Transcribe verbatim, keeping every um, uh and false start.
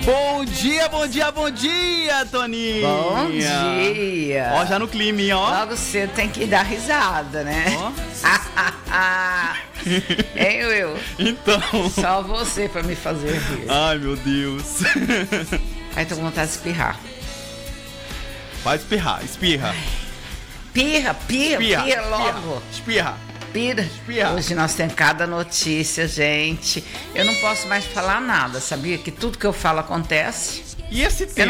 Bom dia, bom dia, bom dia, Toninha. Bom dia. Ó, já no clima, hein, ó. Logo cedo tem que dar risada, né? Ó. Hein, Will? Então. Só você pra me fazer rir. Ai, meu Deus. Aí tô com vontade de espirrar. Vai espirrar, espirra. Pirra, pirra, Espirra, pirra logo. Espirra. Pira. Espirra. Hoje nós temos cada notícia, gente. Eu não posso mais falar nada, sabia? Que tudo que eu falo acontece. E esse tema?